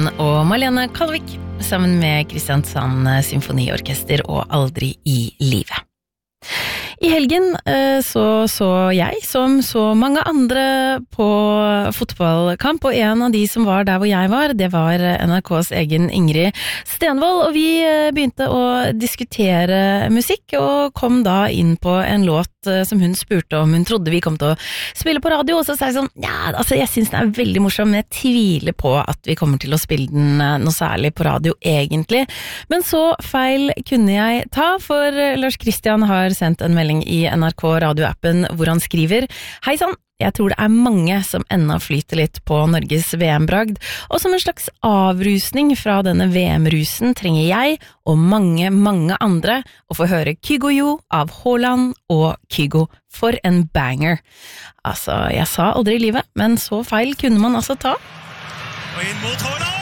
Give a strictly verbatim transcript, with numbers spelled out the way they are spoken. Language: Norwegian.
Og Malene Kalvik sammen med Kristiansand Symfoniorkester og Aldri i livet. I helgen så så jeg, som så mange andre, på fotballkamp, og en av de som var der hvor jeg var, det var N R K's egen Ingrid Stenvold, og vi begynte å diskutere musikk, og kom da inn på en låt som hun spurte om hun trodde vi kom til å spille på radio, og så sa jeg sånn, ja, altså jeg synes den er veldig morsom, men jeg tviler på at vi kommer til å spille den noe særlig på radio egentlig, men så feil kunne jeg ta, for Lars Christian har sendt en melding i N R K radioappen hvor han skriver: Hei sann, jeg tror det er mange som ennå flyter litt på Norges V M-bragd, og som en slags avrusning fra denne V M-rusen trenger jeg og mange, mange andre å få høre Kygo Jo av Haaland og Kygo. For en banger. Altså, jeg sa aldri i livet, men så feil kunne man altså ta. Og inn mot Haaland!